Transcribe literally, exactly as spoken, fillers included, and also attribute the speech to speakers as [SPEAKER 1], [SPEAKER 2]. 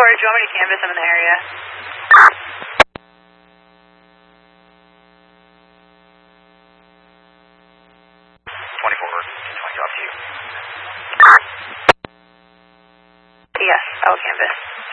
[SPEAKER 1] do you want me to canvas them in the area?
[SPEAKER 2] twenty-four, twenty off to you.
[SPEAKER 1] Yes, I will canvas.